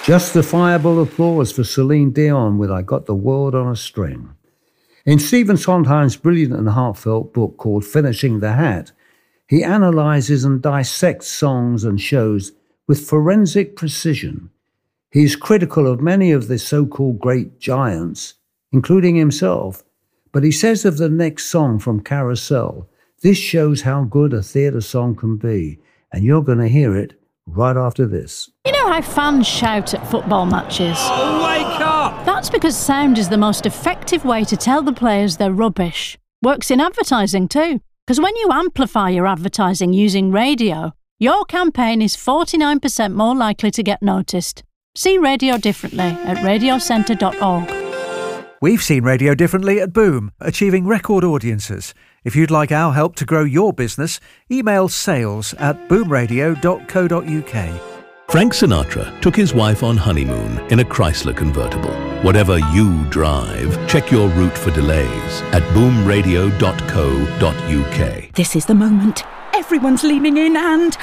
Justifiable applause for Celine Dion with I Got the World on a String. In Stephen Sondheim's brilliant and heartfelt book called Finishing the Hat, he analyses and dissects songs and shows with forensic precision. He's critical of many of the so-called great giants, including himself, but he says of the next song from Carousel, this shows how good a theatre song can be, and you're going to hear it right after this. You know how fans shout at football matches? Oh, wake up! That's because sound is the most effective way to tell the players they're rubbish. Works in advertising too, because when you amplify your advertising using radio, your campaign is 49% more likely to get noticed. See radio differently at radiocentre.org. We've seen radio differently at Boom, achieving record audiences. If you'd like our help to grow your business, email sales@boomradio.co.uk. Frank Sinatra took his wife on honeymoon in a Chrysler convertible. Whatever you drive, check your route for delays at boomradio.co.uk. This is the moment. Everyone's leaning in and...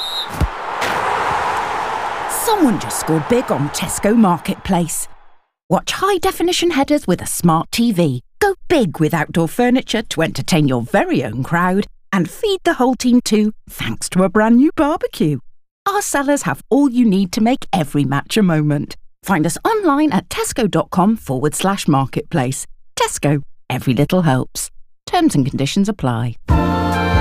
someone just scored big on Tesco Marketplace. Watch high-definition headers with a smart TV. Go big with outdoor furniture to entertain your very own crowd and feed the whole team too, thanks to a brand new barbecue. Our sellers have all you need to make every match a moment. Find us online at tesco.com/marketplace. Tesco, every little helps. Terms and conditions apply.